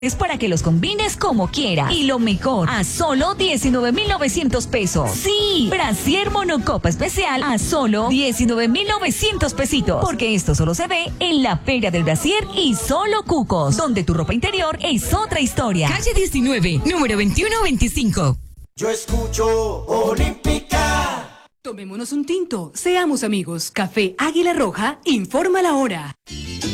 Es para que los combines como quieras. Y lo mejor, a solo 19,900 pesos. Sí, brasier monocopa especial a solo 19,900 pesitos. Porque esto solo se ve en la Feria del Brasier y Solo Cucos, donde tu ropa interior es otra historia. Calle 19, número 2125. Yo escucho Olímpica. Tomémonos un tinto, seamos amigos. Café Águila Roja informa la hora.